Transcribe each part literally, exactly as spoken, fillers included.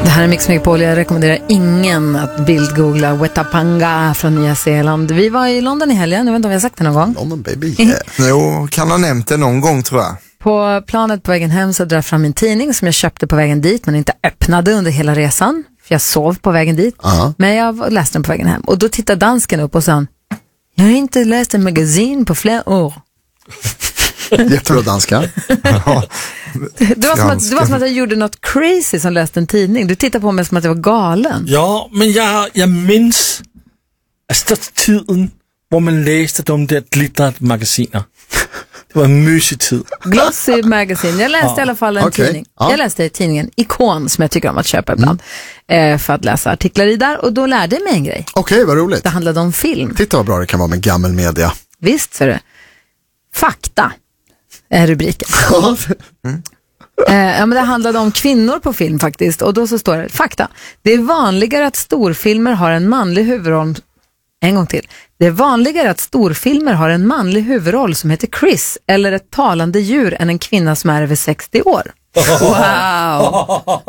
Det här är Mix Megapol. Jag rekommenderar ingen att bildgoogla Wetapanga från Nya Zeeland. Vi var i London i helgen, jag vet inte om vi har sagt det någon gång. London baby, yeah. Jo, kan ha nämnt det någon gång tror jag. På planet på vägen hem så drar jag fram min tidning som jag köpte på vägen dit men inte öppnade under hela resan. För jag sov på vägen dit. Uh-huh. Men jag läste den på vägen hem. Och då tittade dansken upp och sa: jag har inte läst en magasin på flera år. Jättebra danska. Ja. Det var, som att, det var som att jag gjorde något crazy som läste en tidning. Du tittar på mig som att jag var galen. Ja, men jag, jag minns alltså tiden hvor man läste de där glittrade magasiner. Det var en mysig tid. Glossy Magazine. Jag läste ja. i alla fall en okay. tidning. Ja. Jag läste tidningen Ikon som jag tycker om att köpa ibland. Mm. Eh, för att läsa artiklar i där. Och då lärde jag mig en grej. Okej, okay, vad roligt. Det handlade om film. Titta vad bra det kan vara med gammal media. Visst, så är det. Fakta är rubriken. mm. eh, ja, men det handlade om kvinnor på film faktiskt. Och då så står det, fakta. Det är vanligare att storfilmer har en manlig huvudroll. En gång till. Det är vanligare att storfilmer har en manlig huvudroll som heter Chris eller ett talande djur än en kvinna som är över sextio år. Wow!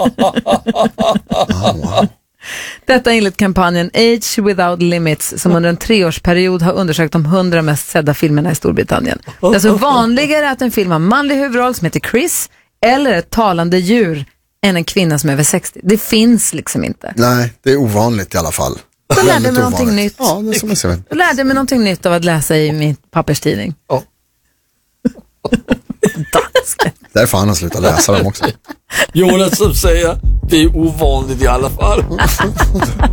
Detta enligt kampanjen Age Without Limits som under en treårsperiod har undersökt de hundra mest sedda filmerna i Storbritannien. Det är alltså vanligare att en film har manlig huvudroll som heter Chris eller ett talande djur än en kvinna som är över sextio. Det finns liksom inte. Nej, det är ovanligt i alla fall. Så lärde mig någonting ovanligt. nytt. Ja, det är som jag säger. Jag lärde mig någonting nytt av att läsa i min papperstidning. Ja. Därför han har slutat läsa dem också. Jonas som säger, det är ovanligt i alla fall.